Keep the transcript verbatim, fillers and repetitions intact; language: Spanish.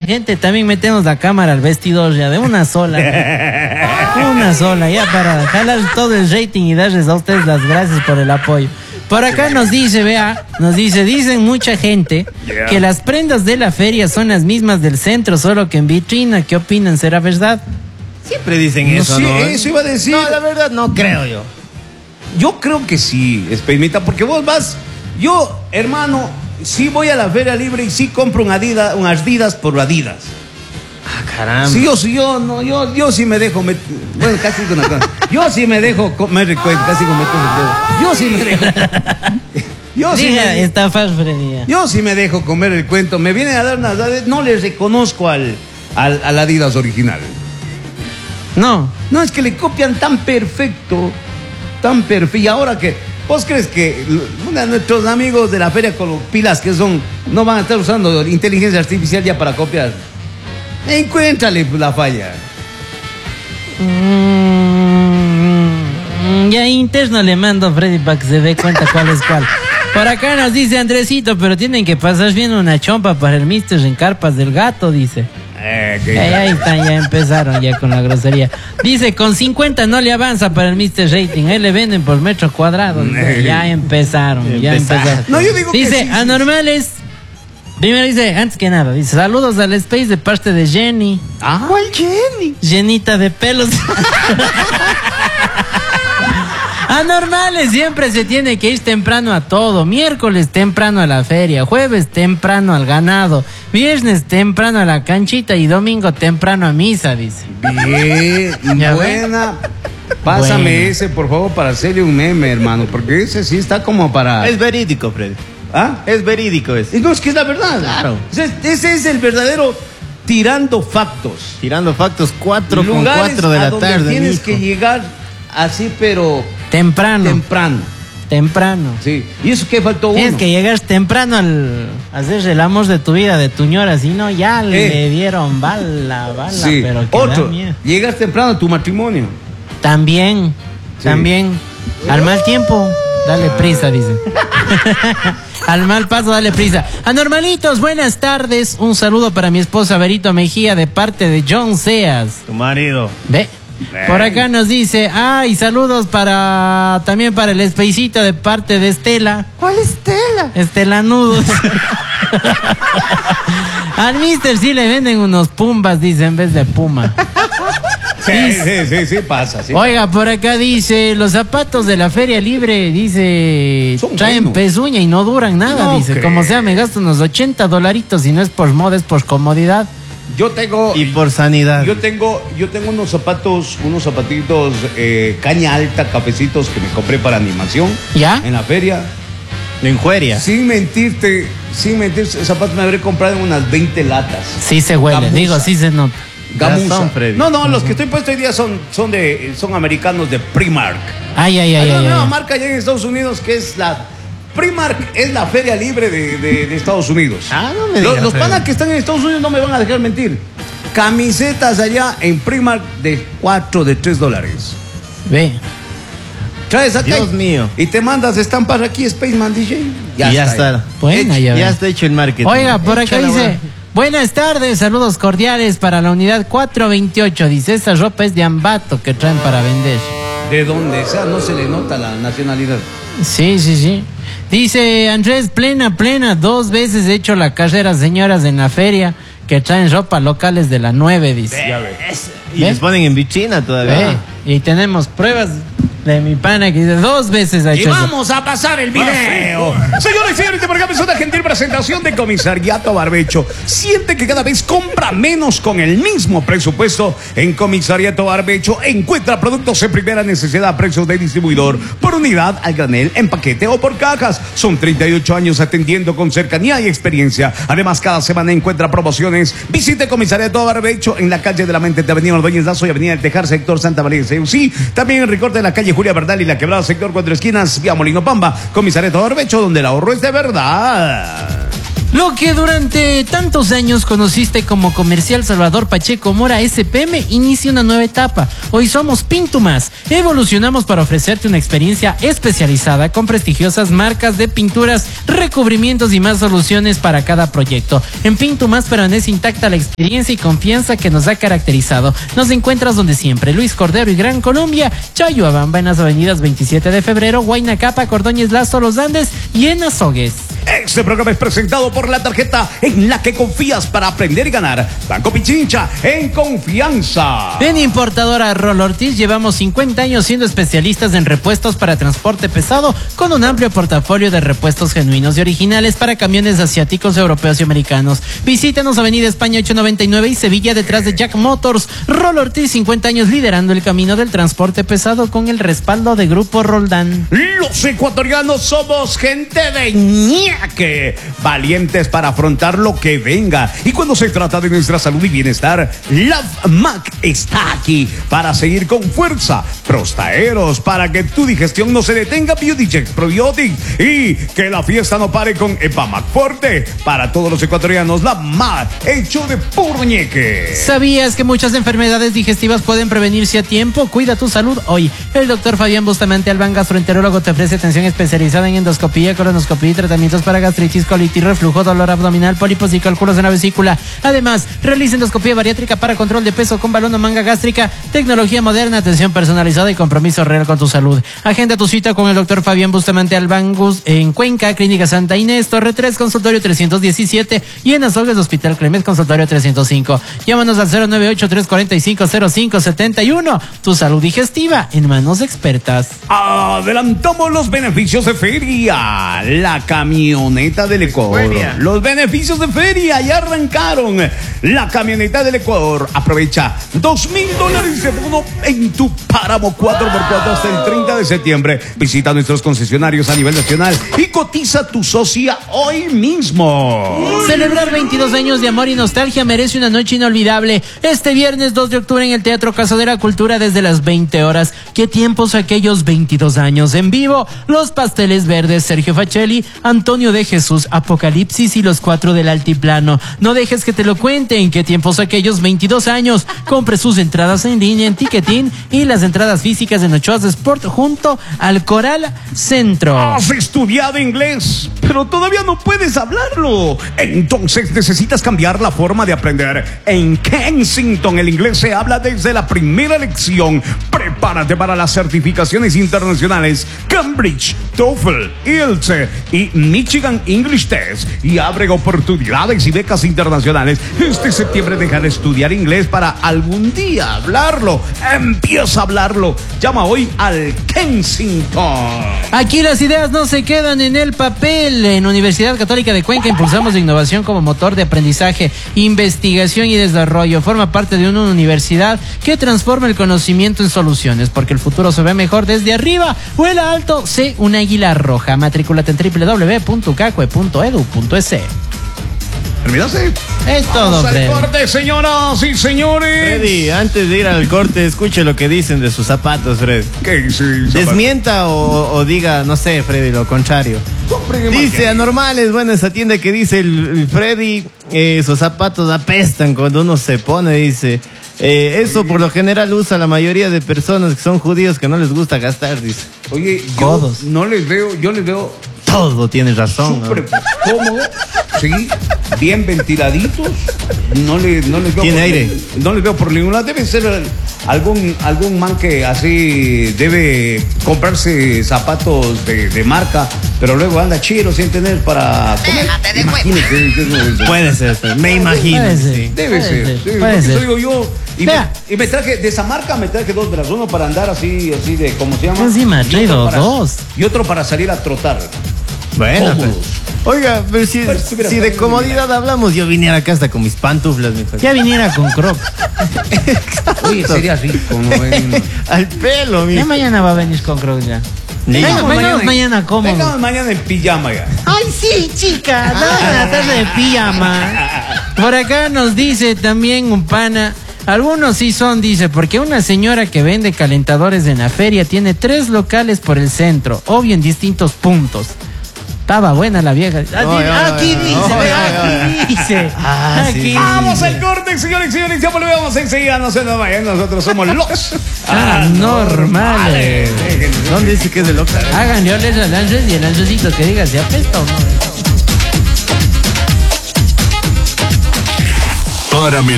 Gente, también metemos la cámara al vestidor ya, de una sola. Una sola, ya para jalar todo el rating y darles a ustedes las gracias por el apoyo. Por acá nos dice, vea, nos dice, dicen mucha gente yeah. que las prendas de la feria son las mismas del centro, solo que en vitrina. ¿Qué opinan? ¿Será verdad? Siempre dicen no, eso, sí, ¿no? Eso iba a decir. No, la verdad no creo yo. Yo creo que sí, Espejimita, porque vos vas, yo, hermano, sí voy a la Feria Libre y sí compro un Adidas, un Adidas por Adidas. Ah, caramba. Sí, yo sí, yo, no, yo, yo sí me dejo, met... bueno, casi con una yo sí me dejo comer recuento, casi con meter el dedo. Yo sí me dejo. Yo sí, Diga, me... está Freddy. Yo sí me dejo comer el cuento. Me vienen a dar unas, no les reconozco al, al, al Adidas original. No. No, es que le copian tan perfecto, tan perfecto. Y ahora que, ¿vos crees que uno de nuestros amigos de la feria con los pilas que son, no van a estar usando inteligencia artificial ya para copiar? Encuéntrale la falla. Mm, ya interno le mando a Freddy para que se dé cuenta cuál es cuál. Por acá nos dice Andresito, pero tienen que pasar bien una chompa para el mister en carpas del gato, dice. Eh, eh, ahí están, ya empezaron ya con la grosería. Dice, con cincuenta no le avanza para el mister Rating, ahí le venden por metro cuadrado. Dice, ya empezaron, ya empezaron. No, yo digo dice, que sí, anormales. Sí. Primero dice, antes que nada, dice, saludos al Space de parte de Jenny. Ah, ¿cuál Jenny? Jenita de pelos. Anormales, siempre se tiene que ir temprano a todo. Miércoles temprano a la feria, jueves temprano al ganado, viernes temprano a la canchita y domingo temprano a misa, dice. Bien, buena. Pásame bueno. ese, por favor, para hacerle un meme, hermano, porque ese sí está como para... Es verídico, Freddy. ¿Ah? Es verídico eso. No, es que es la verdad. Claro. Ese, ese es el verdadero tirando factos. Tirando factos, cuatro con cuatro de la tarde. Tienes mijo. que llegar así, pero... Temprano. Temprano. Temprano. Sí. ¿Y eso qué faltó uno? Tienes que llegar temprano al hacer el amor de tu vida, de tu ñora, si no ya eh. le dieron bala, bala, sí. pero que Otro, da miedo. Llegas temprano a tu matrimonio. También, sí. también. Al mal tiempo, dale prisa, dice. Al mal paso, dale prisa. Anormalitos, buenas tardes. Un saludo para mi esposa Berito Mejía de parte de John Seas. Tu marido. Ve. Por acá nos dice, ay, saludos para también para el Espejito de parte de Estela. ¿Cuál Estela? Estela Nudos. Al mister sí le venden unos pumbas, dice, en vez de puma. Sí, sí, sí, sí, pasa. Sí. Oiga, por acá dice, los zapatos de la Feria Libre, dice, son traen buenos. Pezuña y no duran nada, no dice. Creo. Como sea, me gasto unos ochenta dolaritos y no es por moda, es por comodidad. Yo tengo... Y por sanidad. Yo tengo, yo tengo unos zapatos, unos zapatitos eh, caña alta, cafecitos que me compré para animación. ¿Ya? En la feria. En Jueria. Sin mentirte, sin mentirte, zapatos me habré comprado en unas veinte latas. Sí se huele, Gamusa. Digo, sí se nota. Gamusa. No, no, uh-huh. los que estoy puesto hoy día son, son, de, son americanos de Primark. Ay, ay, ay. Hay ay, una nueva ay. marca allá en Estados Unidos que es la... Primark es la feria libre de, de, de Estados Unidos. Ah, no me digas. Los, los panas que están en Estados Unidos no me van a dejar mentir. Camisetas allá en Primark de cuatro, de tres dólares. Ve. Traes acá. Dios y, mío. Y te mandas estampas aquí, Spaceman D J. Ya, y ya está. está. Buena, hecho, ya, ya está hecho el marketing. Oiga, por hecho acá dice, buenas tardes, saludos cordiales para la unidad cuatro veintiocho. Dice, esta ropa es de Ambato que traen para vender. De donde sea, no se le nota la nacionalidad. Sí, sí, sí. Dice Andrés, plena, plena, dos veces he hecho la carrera, señoras, en la feria, que traen ropa locales de la nueve, dice. Ya ves. Y ¿ves? Les ponen en vitrina todavía. Ve. Y tenemos pruebas de mi pana que dice dos veces ha hecho. Y vamos eso. A pasar el video. Ah, sí. Señores y señores, por acá es una gentil presentación de Comisariato Barbecho. Siente que cada vez compra menos con el mismo presupuesto. En Comisariato Barbecho encuentra productos de primera necesidad a precios de distribuidor, por unidad, al granel, en paquete o por cajas. Son treinta y ocho años atendiendo con cercanía y experiencia. Además, cada semana encuentra promociones. Visite Comisariato Barbecho en la calle de la Mente de Avenida Ordóñez Lazo y Avenida del Tejar, sector Santa María de Ceutí. También en recorte de la calle Julia Bernal y la Quebrada, sector Cuatro Esquinas, vía Molino Pamba. Comisariato Barbecho, donde el ahorro es de verdad. Lo que durante tantos años conociste como Comercial Salvador Pacheco Mora S P M inicia una nueva etapa. Hoy somos Pintumas. Evolucionamos para ofrecerte una experiencia especializada con prestigiosas marcas de pinturas, recubrimientos y más soluciones para cada proyecto. En Pintumas permanece intacta la experiencia y confianza que nos ha caracterizado. Nos encuentras donde siempre, Luis Cordero y Gran Colombia, Chayuabamba en las avenidas veintisiete de febrero, Huayna Capa, Cordóñez Lazo, Los Andes y en Azogues. Este programa es presentado por la tarjeta en la que confías para aprender y ganar. Banco Pichincha, en confianza. En Importadora Rol Ortiz llevamos cincuenta años siendo especialistas en repuestos para transporte pesado, con un amplio portafolio de repuestos genuinos y originales para camiones asiáticos, europeos y americanos. Visítanos Avenida España ochocientos noventa y nueve y Sevilla, detrás de Jack Motors. Rol Ortiz, cincuenta años liderando el camino del transporte pesado con el respaldo de Grupo Roldán. Los ecuatorianos somos gente de ñaque, valientes para afrontar lo que venga. Y cuando se trata de nuestra salud y bienestar, Love Mac está aquí para seguir con fuerza. Prostaeros para que tu digestión no se detenga, Beautycheck Probiotic, y que la fiesta no pare con Epamac Forte. Para todos los ecuatorianos, Love Mac, hecho de puro ñeque. ¿Sabías que muchas enfermedades digestivas pueden prevenirse a tiempo? Cuida tu salud hoy. El doctor Fabián Bustamante Albán, gastroenterólogo, te ofrece atención especializada en endoscopía, colonoscopía y tratamientos para gastritis, colitis, reflujo, dolor abdominal, pólipos y cálculos en la vesícula. Además, realiza endoscopía bariátrica para control de peso con balón o manga gástrica, tecnología moderna, atención personalizada y compromiso real con tu salud. Agenda tu cita con el doctor Fabián Bustamante Albán en Cuenca, Clínica Santa Inés, Torre tres, consultorio trescientos diecisiete, y en Azogues, Hospital Clemens, consultorio trescientos cinco. Llámanos al cero nueve ocho, tres cuatro cinco, cero cinco siete uno. Tu salud digestiva en manos expertas. Adelantamos los beneficios de feria. La camioneta del Ecuador. Feria. Los beneficios de feria ya arrancaron. La camioneta del Ecuador aprovecha dos mil dólares de bono en tu páramo cuatro por cuatro hasta el treinta de septiembre. Visita nuestros concesionarios a nivel nacional y cotiza tu socia hoy mismo. Celebrar veintidós años de amor y nostalgia merece una noche inolvidable. Este viernes dos de octubre en el Teatro Casa de la Cultura desde las veinte horas. ¿Qué tiempos aquellos veintidós años? En vivo, Los Pasteles Verdes, Sergio Facelli, Antonio de Jesús, Apocalipsis y Los Cuatro del Altiplano. No dejes que te lo cuenten. ¿Qué tiempos aquellos veintidós años? Compre sus entradas en línea en Ticketin y las entradas físicas en Ochoas Sport junto al Coral Centro. Has estudiado inglés, pero todavía no puedes hablarlo. Entonces necesitas cambiar la forma de aprender. En Kensington el inglés se habla desde la primera lección. Prepárate para las certificaciones internacionales Cambridge, TOEFL, I E L T S y Michigan English Test, y abre oportunidades y becas internacionales. Este septiembre deja de estudiar inglés para algún día hablarlo. Empieza a hablarlo. Llama hoy al Kensington. Aquí las ideas no se quedan en el papel. En Universidad Católica de Cuenca impulsamos la innovación como motor de aprendizaje, investigación y desarrollo. Forma parte de una universidad que transforma el conocimiento en soluciones, porque el futuro se ve mejor desde arriba. Vuela alto, sé un águila roja. Matrículate en doble u doble u doble u punto cacue punto edu punto es. ¿Terminaste? Es todo, Vamos al Freddy. corte, señoras y señores. Freddy, antes de ir al corte, escuche lo que dicen de sus zapatos, Freddy. ¿Qué dice? Desmienta o, o diga, no sé, Freddy, lo contrario. Dice anormales, bueno, esa tienda que dice el, el Freddy, eh, esos zapatos apestan cuando uno se pone, dice. Eh, eso por lo general usa la mayoría de personas que son judíos que no les gusta gastar, dice. Oye, yo Codos. no les veo, yo les veo Todo tiene razón. súper ¿no? cómodo, sí, bien ventiladitos. No, le, no les veo. Tiene por- aire. No les veo por ningún lado. Debe ser algún, algún man que así debe comprarse zapatos de, de marca, pero luego anda chiro sin tener para comer. Déjate de Imagínate. Puede ser, Freddy. Me imagino. Puede ser. sí. Debe Puede ser, ser, sí, puede porque ser. eso digo yo. Y me, Vea. y me traje, de esa marca me traje dos brazos, uno para andar así, así de, ¿cómo se llama? Encima, Y otro traído para- dos. Y otro para salir a trotar. Bueno, Cómodos. pues. Oiga, pero si, Pues, estuviera si de bien, comodidad hablamos, yo viniera acá hasta con mis pantuflas, mi Freddy. Ya viniera con Croc. Oye, sería rico, ¿no? Ven. Al pelo, mi. Ya mañana va a venir con Croc ya. Ni- Venga, vengamos mañana cómodos. Vengamos mañana en pijama ya. Ay, sí, chica, dame la tarde de pijama. Por acá nos dice también un pana. Algunos sí son, dice, porque una señora que vende calentadores en la feria tiene tres locales por el centro, obvio en distintos puntos. Estaba buena la vieja. Aquí, Ay, ay, aquí ay, dice, ay, ve, ay, aquí ay. dice. Ah, Aquí sí. dice. Vamos al corte, señores y señores. Ya volvemos enseguida. No se nos vayan. Nosotros somos los anormales. ¿Dónde dice que es de loca? Háganle oler al Andrés y el Andresito que diga si apesta o no. Párame